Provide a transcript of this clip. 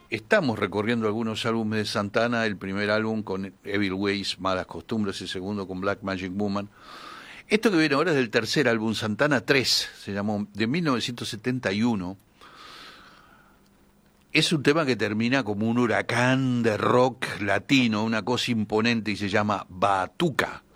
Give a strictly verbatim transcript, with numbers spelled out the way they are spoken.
estamos recorriendo algunos álbumes de Santana, el primer álbum con Evil Ways, Malas Costumbres, el segundo con Black Magic Woman. Esto que viene ahora es del tercer álbum, Santana tres, se llamó, de mil novecientos setenta y uno. Es un tema que termina como un huracán de rock latino, una cosa imponente, y se llama Batuca.